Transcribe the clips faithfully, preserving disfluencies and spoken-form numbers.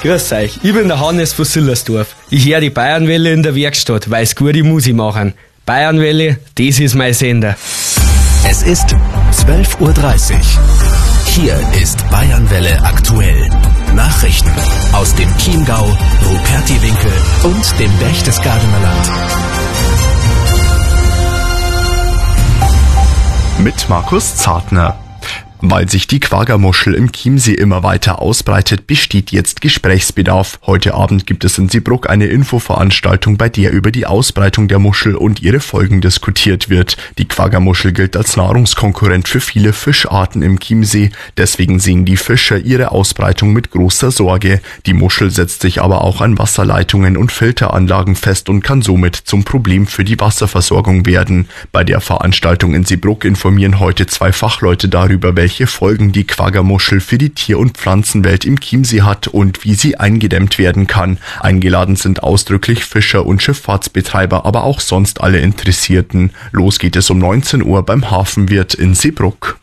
Grüß euch, ich bin der Hannes von Sillersdorf. Ich höre die Bayernwelle in der Werkstatt, weil's gute Musik machen. Bayernwelle, das ist mein Sender. Es ist zwölf Uhr dreißig. Hier ist Bayernwelle aktuell. Nachrichten aus dem Chiemgau, Rupertiwinkel und dem Berchtesgadener Land. Mit Markus Zartner. Weil sich die Quagga-Muschel im Chiemsee immer weiter ausbreitet, besteht jetzt Gesprächsbedarf. Heute Abend gibt es in Seebrugg eine Infoveranstaltung, bei der über die Ausbreitung der Muschel und ihre Folgen diskutiert wird. Die Quagga-Muschel gilt als Nahrungskonkurrent für viele Fischarten im Chiemsee. Deswegen sehen die Fischer ihre Ausbreitung mit großer Sorge. Die Muschel setzt sich aber auch an Wasserleitungen und Filteranlagen fest und kann somit zum Problem für die Wasserversorgung werden. Bei der Veranstaltung in Seebrugg informieren heute zwei Fachleute darüber, welche welche Folgen die Quagga-Muschel für die Tier- und Pflanzenwelt im Chiemsee hat und wie sie eingedämmt werden kann. Eingeladen sind ausdrücklich Fischer und Schifffahrtsbetreiber, aber auch sonst alle Interessierten. Los geht es um neunzehn Uhr beim Hafenwirt in Seebrugg.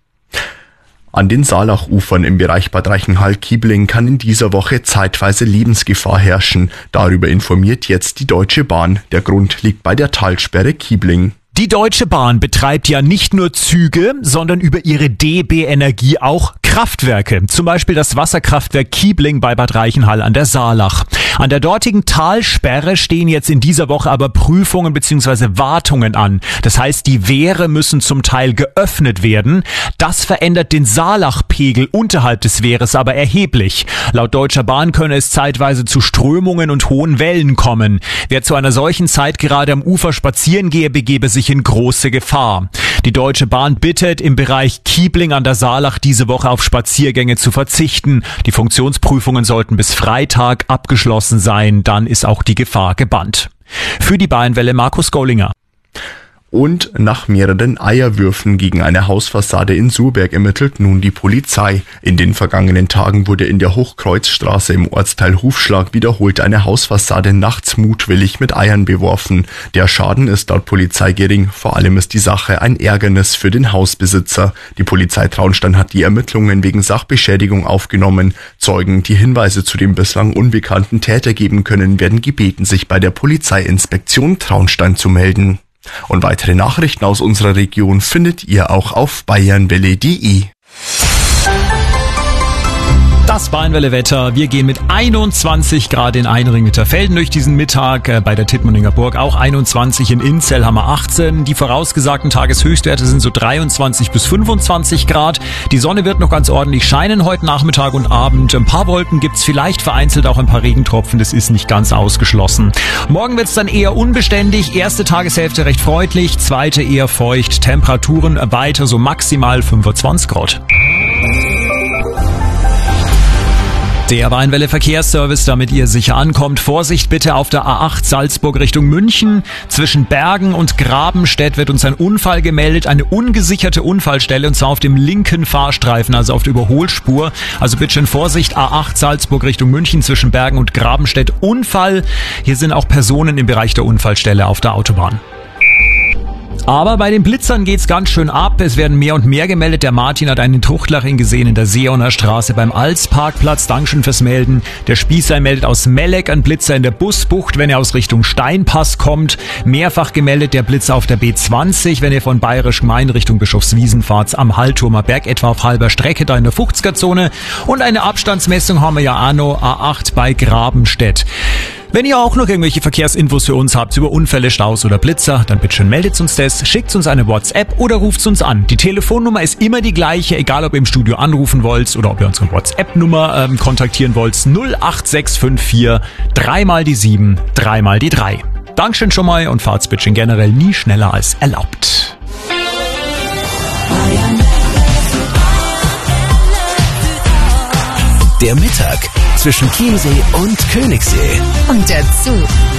An den Saalachufern im Bereich Bad Reichenhall-Kiebling kann in dieser Woche zeitweise Lebensgefahr herrschen. Darüber informiert jetzt die Deutsche Bahn. Der Grund liegt bei der Talsperre Kiebling. Die Deutsche Bahn betreibt ja nicht nur Züge, sondern über ihre D B Energie auch Kraftwerke. Zum Beispiel das Wasserkraftwerk Kiebling bei Bad Reichenhall an der Saalach. An der dortigen Talsperre stehen jetzt in dieser Woche aber Prüfungen bzw. Wartungen an. Das heißt, die Wehre müssen zum Teil geöffnet werden. Das verändert den Saalachpegel unterhalb des Wehres aber erheblich. Laut Deutscher Bahn könne es zeitweise zu Strömungen und hohen Wellen kommen. Wer zu einer solchen Zeit gerade am Ufer spazieren gehe, begebe sich in große Gefahr. Die Deutsche Bahn bittet im Bereich Kiebling an der Saalach diese Woche auf Spaziergänge zu verzichten. Die Funktionsprüfungen sollten bis Freitag abgeschlossen sein, dann ist auch die Gefahr gebannt. Für die Bayernwelle Markus Gollinger. Und nach mehreren Eierwürfen gegen eine Hausfassade in Surberg ermittelt nun die Polizei. In den vergangenen Tagen wurde in der Hochkreuzstraße im Ortsteil Hufschlag wiederholt eine Hausfassade nachts mutwillig mit Eiern beworfen. Der Schaden ist laut Polizei gering, vor allem ist die Sache ein Ärgernis für den Hausbesitzer. Die Polizei Traunstein hat die Ermittlungen wegen Sachbeschädigung aufgenommen. Zeugen, die Hinweise zu dem bislang unbekannten Täter geben können, werden gebeten, sich bei der Polizeiinspektion Traunstein zu melden. Und weitere Nachrichten aus unserer Region findet ihr auch auf bayernwelle punkt de. Das Bayernwelle-Wetter. Wir gehen mit einundzwanzig Grad in Einring-Mitterfelden durch diesen Mittag. Äh, bei der Tittmoninger Burg auch einundzwanzig, in Inzell haben wir achtzehn. Die vorausgesagten Tageshöchstwerte sind so dreiundzwanzig bis fünfundzwanzig Grad. Die Sonne wird noch ganz ordentlich scheinen heute Nachmittag und Abend. Ein paar Wolken gibt's, vielleicht vereinzelt auch ein paar Regentropfen. Das ist nicht ganz ausgeschlossen. Morgen wird's dann eher unbeständig. Erste Tageshälfte recht freundlich, zweite eher feucht. Temperaturen weiter so maximal fünfundzwanzig Grad. Der Bayernwelle Verkehrsservice, damit ihr sicher ankommt. Vorsicht bitte auf der A acht Salzburg Richtung München. Zwischen Bergen und Grabenstedt wird uns ein Unfall gemeldet, eine ungesicherte Unfallstelle, und zwar auf dem linken Fahrstreifen, also auf der Überholspur. Also bitte schön Vorsicht, A acht Salzburg Richtung München zwischen Bergen und Grabenstedt. Unfall. Hier sind auch Personen im Bereich der Unfallstelle auf der Autobahn. Aber bei den Blitzern geht's ganz schön ab. Es werden mehr und mehr gemeldet. Der Martin hat einen Truchtlaching gesehen in der Seeoner Straße beim Alsparkplatz. Dankeschön fürs Melden. Der Spießer meldet aus Melleck einen Blitzer in der Busbucht, wenn er aus Richtung Steinpass kommt. Mehrfach gemeldet der Blitzer auf der B zwanzig, wenn er von Bayerisch Gmein Richtung Bischofswiesen fahrt, am Hallturmer Berg etwa auf halber Strecke, da in der fünfziger-Zone. Und eine Abstandsmessung haben wir ja auch noch, A acht bei Grabenstedt. Wenn ihr auch noch irgendwelche Verkehrsinfos für uns habt über Unfälle, Staus oder Blitzer, dann bitte schön meldet uns das, schickt uns eine WhatsApp oder ruft uns an. Die Telefonnummer ist immer die gleiche, egal ob ihr im Studio anrufen wollt oder ob ihr unsere WhatsApp-Nummer ähm, kontaktieren wollt. null acht sechs fünf vier, dreimal die sieben, dreimal die drei. Dankeschön schon mal und fahrt's bitte generell nie schneller als erlaubt. Der Mittag zwischen Chiemsee und Königssee. Und dazu